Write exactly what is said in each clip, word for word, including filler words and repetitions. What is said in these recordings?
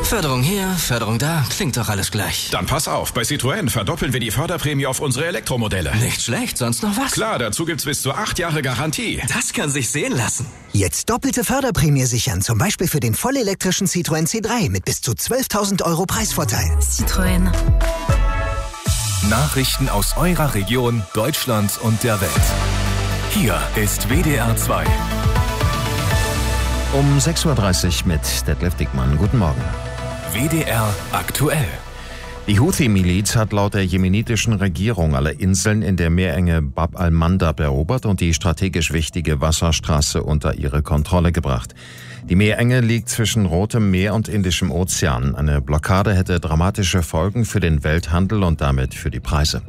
Förderung hier, Förderung da, klingt doch alles gleich. Dann pass auf, bei Citroën verdoppeln wir die Förderprämie auf unsere Elektromodelle. Nicht schlecht, sonst noch was? Klar, dazu gibt's bis zu acht Jahre Garantie. Das kann sich sehen lassen. Jetzt doppelte Förderprämie sichern, zum Beispiel für den vollelektrischen Citroën C drei mit bis zu zwölftausend Euro Preisvorteil. Citroën. Nachrichten aus eurer Region, Deutschland und der Welt. Hier ist W D R zwei. Um sechs Uhr dreißig mit Detlef Dickmann. Guten Morgen. W D R aktuell. Die Houthi-Miliz hat laut der jemenitischen Regierung alle Inseln in der Meerenge Bab al-Mandab erobert und die strategisch wichtige Wasserstraße unter ihre Kontrolle gebracht. Die Meerenge liegt zwischen Rotem Meer und Indischem Ozean. Eine Blockade hätte dramatische Folgen für den Welthandel und damit für die Preise.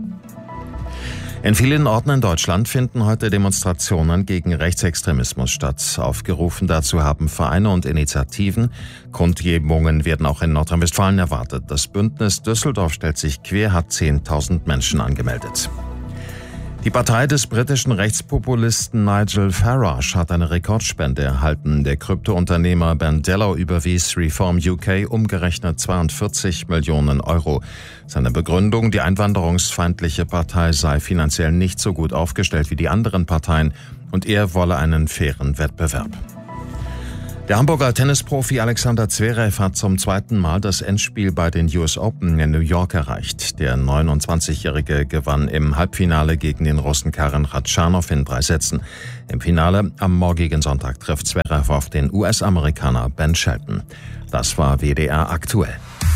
In vielen Orten in Deutschland finden heute Demonstrationen gegen Rechtsextremismus statt. Aufgerufen dazu haben Vereine und Initiativen. Kundgebungen werden auch in Nordrhein-Westfalen erwartet. Das Bündnis Düsseldorf stellt sich quer, hat zehntausend Menschen angemeldet. Die Partei des britischen Rechtspopulisten Nigel Farage hat eine Rekordspende erhalten. Der Kryptounternehmer Bandello überwies Reform U K umgerechnet zweiundvierzig Millionen Euro. Seine Begründung, die einwanderungsfeindliche Partei sei finanziell nicht so gut aufgestellt wie die anderen Parteien und er wolle einen fairen Wettbewerb. Der Hamburger Tennisprofi Alexander Zverev hat zum zweiten Mal das Endspiel bei den U S Open in New York erreicht. Der neunundzwanzigjährige gewann im Halbfinale gegen den Russen Karen Khachanov in drei Sätzen. Im Finale am morgigen Sonntag trifft Zverev auf den U S-Amerikaner Ben Shelton. Das war W D R aktuell.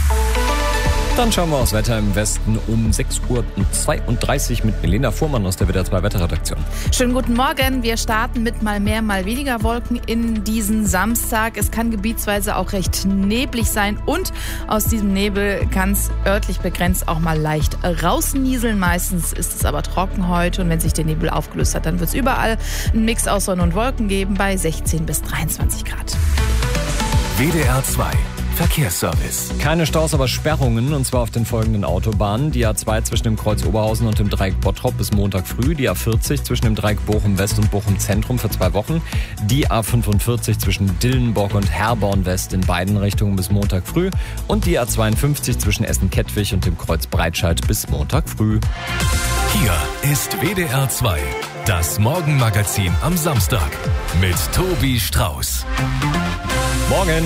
Dann schauen wir aufs Wetter im Westen um sechs Uhr zweiunddreißig mit Milena Fuhrmann aus der W D R zwei Wetterredaktion. Schönen guten Morgen. Wir starten mit mal mehr, mal weniger Wolken in diesen Samstag. Es kann gebietsweise auch recht neblig sein und aus diesem Nebel kann es örtlich begrenzt auch mal leicht rausnieseln. Meistens ist es aber trocken heute und wenn sich der Nebel aufgelöst hat, dann wird es überall einen Mix aus Sonne und Wolken geben bei sechzehn bis dreiundzwanzig Grad. W D R zwei Verkehrsservice. Keine Staus, aber Sperrungen, und zwar auf den folgenden Autobahnen. Die A zwei zwischen dem Kreuz Oberhausen und dem Dreieck Bottrop bis Montag früh. Die A vierzig zwischen dem Dreieck Bochum West und Bochum Zentrum für zwei Wochen. Die A fünfundvierzig zwischen Dillenburg und Herborn West in beiden Richtungen bis Montag früh. Und die A zweiundfünfzig zwischen Essen-Kettwig und dem Kreuz Breitscheid bis Montag früh. Hier ist W D R zwei. Das Morgenmagazin am Samstag mit Tobi Strauß. Morgen.